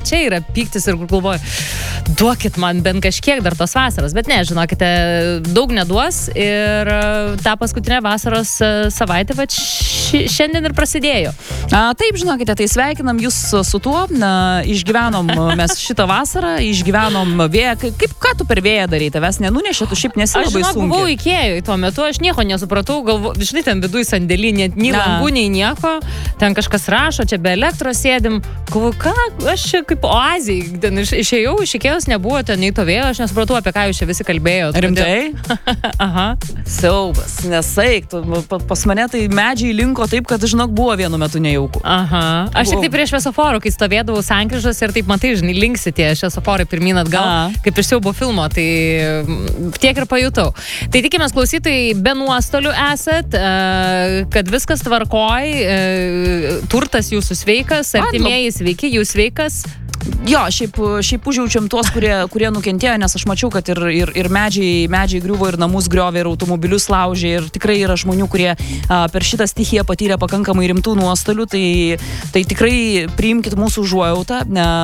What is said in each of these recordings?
čia yra pyktis ir galvoju, duokit man bent kažkiek dar tos vasaros, bet ne, žinokite, daug neduos ir tą paskutinę vasaros savaitę, bet šiandien ir prasidėjo. Taip, žinokite, tai sveikinam jūs su tuo, išgyvenom mes šitą vasarą, išgyvenom vėją, ką tu per vėją darai, tavęs nenunešė, tu šiaip nesi labai sunkiai. Aš buvau Ikėjoj tuo metu, aš nieko nesupratau, žinai, ten viduj sandėly, nei langų, nei nieko, ten kažkas rašo, čia be elektros sėdim, ką, aš čia kaip oazijai, ten išėjau, iš Ikėjos nebuvo, ten nei to vėjo, aš nesupratau, apie ką jūs čia visi kalbėjo. Rimtai? Aha. Siaubas, nesaik, pas mane tai medžiai linko taip, kad, žinok, buvo vienu metu nejauku. Aha. Aš tik tai prie šviesoforų, kai stovėdavau sankryžos ir taip, matai, žinai, linksi tie šviesoforai pirmyn atgal, kaip iš siaubo filmo, tai tiek ir pajutau. Tai tikimės, klausytojai, be nuostolių esat, kad viskas tvarkoj, turtas jūsų sveikas, artimieji sveiki, jūs sveikas. Jo, šiaip užjaučiam tuos, kurie nukentėjo, nes aš mačiau, kad ir medžiai griuvo, ir namus griovė, ir automobilius laužė, ir tikrai yra žmonių, kurie per šitą stichiją patyrė pakankamai rimtų nuostolių, tai tikrai priimkit mūsų užuojautą.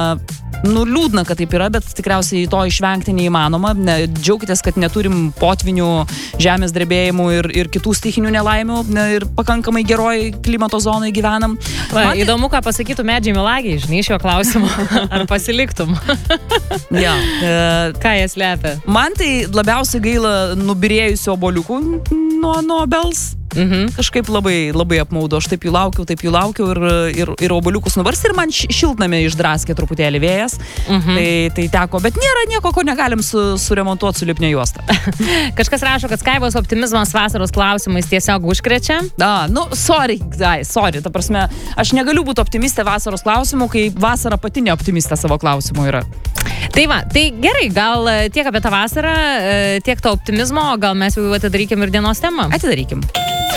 Liūdna, kad taip yra, bet tikriausiai to išvengti neįmanoma. Džiaukitės, kad neturim potvinių, žemės drebėjimų ir kitų stichinių nelaimių ir pakankamai geroj klimato zonai gyvenam. Įdomu, ką pasakytų medžiai melagiai, žinai, šio klausimo. Ar pasiliktum? Ja. Ką jie slepia? Man tai labiausiai gaila nubirėjusių obuoliukų nuo obels. Kažkaip labai apmaudu. Aš taip jų laukiau ir obuoliukus nuvarsti ir man šiltname išdraskė truputėlį vėjas. Tai teko, bet nėra nieko, ko negalim suremontuoti su lipnia juosta. Kažkas rašo, kad Skaivos optimizmas vasaros klausimais tiesiog užkrečia. Sorry, ta prasme, aš negaliu būti optimistė vasaros klausimų, kai vasara pati neoptimistė savo klausimų yra. Tai va, tai gerai, gal tiek apie tą vasarą, tiek to optimizmo, gal mes jau atidarykim ir dienos temą? Atidarykim.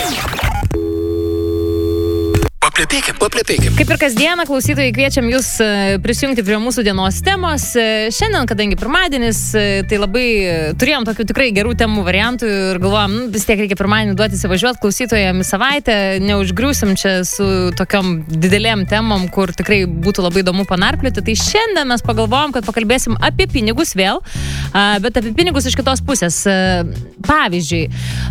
Paplepėkim. Kaip ir kasdieną, klausytojai, kviečiam jūs prisijungti prie mūsų dienos temos. Šiandien, kadangi pirmadienis, tai labai turėjom tokių tikrai gerų temų variantų ir galvojom, vis tiek reikia pirmadienį duoti įsivažiuoti klausytojam į savaitę, neužgriūsim čia su tokiom didelėm temom, kur tikrai būtų labai įdomu panarplioti. Tai šiandien mes pagalvojom, kad pakalbėsim apie pinigus vėl, bet apie pinigus iš kitos pusės. Pavyzdžiui,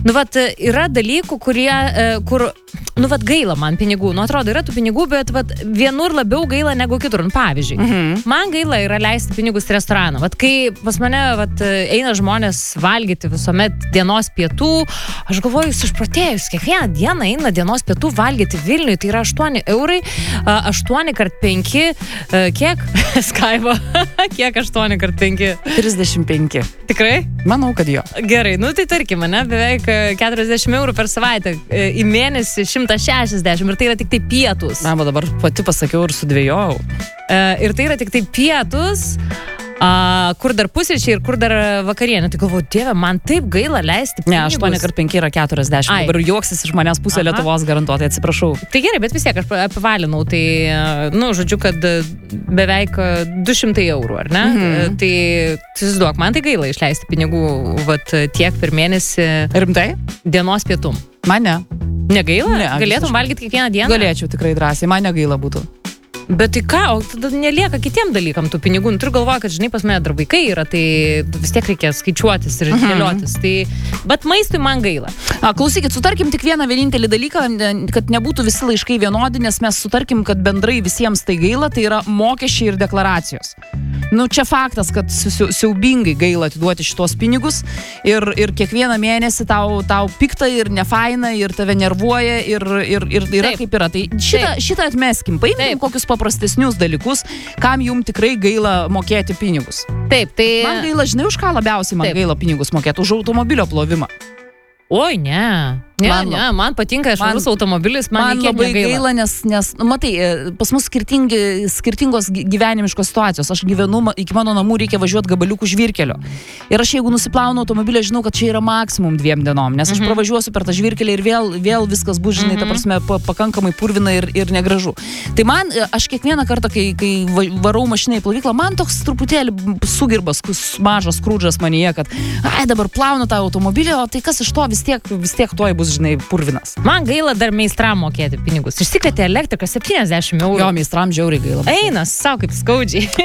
yra dalykų, kur gaila man pinigų. Atrodo, yra tų pinigų, bet vienur labiau gaila negu kitur. Pavyzdžiui, man gaila yra leisti pinigus į restoraną. Kai pas mane eina žmonės valgyti visuomet dienos pietų, aš galvoju, jūs išprotėjus, kiekvieną dieną eina dienos pietų valgyti Vilniui, tai yra 8 eurai, 8 x 5, kiek? Skaivo, kiek 8 x 5? 35. Tikrai? Manau, kad jo. Gerai, tai tarkim, beveik 40 eurų per savaitę, į mėnesį 160 ir tai yra tik tai pietus. Dabar pati pasakiau ir sudvėjojau. Ir tai yra tik tai pietus, kur dar pusryčiai ir kur dar vakarienė. Tai galvoju, Dieve, man taip gaila leisti pinigus. Ne, 8 x 5 yra 40. Dabar juoksis iš manęs pusę Lietuvos garantuotai, atsiprašau. Tai gerai, bet vis tiek aš apivalinau. Tai, žodžiu, kad beveik 200 eurų, ar ne? Tai įsivaizduok, man tai gaila išleisti pinigų tiek per mėnesį. Rimtai? Dienos pietum. Man ne. Negaila? Ne, galėtum valgyti kiekvieną dieną? Galėčiau tikrai drąsiai, man negaila būtų. Bet tai ką, o tada nelieka kitiem dalykam tų pinigų. Turiu galvoje, kad, žinai, pas mane dar vaikai yra, tai vis tiek reikia skaičiuotis ir dėliotis. Bet maistui man gaila. Klausykit, sutarkim tik vieną vienintelį dalyką, kad nebūtų visi laiškai vienodi, nes mes sutarkim, kad bendrai visiems tai gaila, tai yra mokesčiai ir deklaracijos. Čia faktas, kad siaubingai gaila atiduoti šitos pinigus ir kiekvieną mėnesį tau pikta ir nefaina ir tave nervuoja ir yra kaip yra. Tai šitą atmeskim, paimkim kokius paprastesnius dalykus, kam jums tikrai gaila mokėti pinigus. Taip, tai... Man gaila, žinai, už ką labiausiai man gaila pinigus mokėti? Už automobilio plovimą. Oi, ne, man patinka švarus automobilis, man labai gaila, nes matai, pas mus skirtingos gyvenimiškos situacijos. Aš gyvenu, iki mano namų reikia važiuoti gabaliukų žvyrkelio. Ir aš jeigu nusiplaunu automobilį, žinau, kad čia yra maksimum 2 dienom, nes aš pravažiuosiu per tą žvyrkelį ir vėl viskas bus, žinai, ta prasme, pakankamai purvina ir negražu. Tai man, aš kiekvieną kartą, kai varau mašiną į plovyklą, man toks truputėlį sugirbas, mažas skrūdžas manyje, kad dabar plaunu tą automobilį, o tai kas iš to vis tiek toj bus, žinai, purvinas. Man gaila dar meistram mokėti pinigus. Išsikvietė elektriką 70 eurų. Jo, meistram žiauriai gaila. Eina, savo kaip skaudžiai.